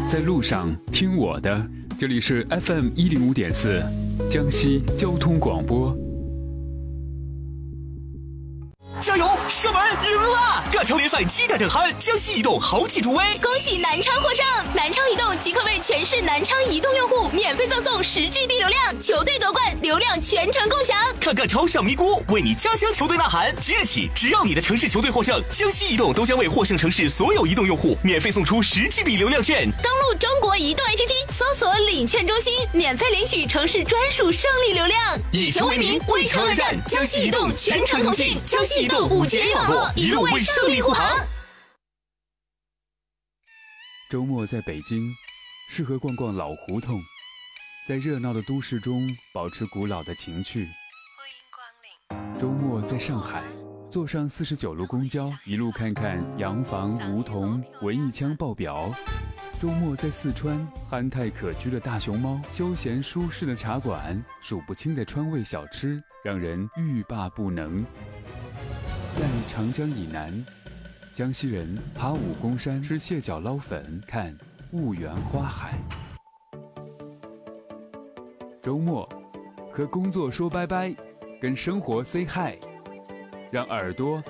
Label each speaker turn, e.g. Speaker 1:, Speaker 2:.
Speaker 1: 在路上听我的，这里是 FM105.4江西交通广播。
Speaker 2: 加油！射门赢了！港超联赛期待正酣，江西移动豪气助威，
Speaker 3: 恭喜南昌获胜！南昌移动即刻为全市南昌移动用户免费赠送10GB 流量，球队夺冠，流量全程共享。
Speaker 2: 看港超上咪咕，为你家乡球队呐喊！即日起，只要你的城市球队获胜，江西移动都将为获胜城市所有移动用户免费送出10GB 流量券。
Speaker 3: 登录中国移动 APP， 搜索领券中心，免费领取城市专属胜利流量。
Speaker 2: 以球为名，为城而战，江西移动全程同庆，江西移动5节网络，一路为胜利护航。
Speaker 1: 周末在北京，适合逛逛老胡同，在热闹的都市中保持古老的情趣。欢迎光临。周末在上海，坐上49路公交，一路看看洋房、梧桐、文艺腔爆表。周末在四川，憨态可掬的大熊猫，休闲舒适的茶馆，数不清的川味小吃，让人欲罢不能。在长江以南，江西人爬武功山吃蟹脚捞粉，看婺源花海。周末和工作说拜拜，跟生活 say hi， 让耳朵